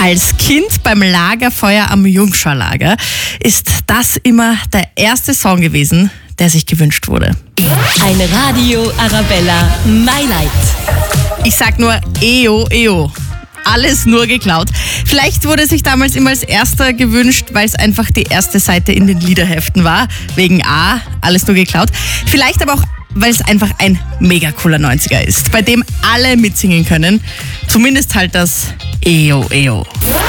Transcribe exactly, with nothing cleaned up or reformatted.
Als Kind beim Lagerfeuer am Jungscharlager ist das immer der erste Song gewesen, der sich gewünscht wurde. Ein Radio Arabella My-Light. Ich sag nur Eo, Eo. Alles nur geklaut. Vielleicht wurde sich damals immer als erster gewünscht, weil es einfach die erste Seite in den Liederheften war. Wegen A, alles nur geklaut. Vielleicht aber auch, weil es einfach ein mega cooler neunziger ist, bei dem alle mitsingen können. Zumindest halt das Eo, Eo.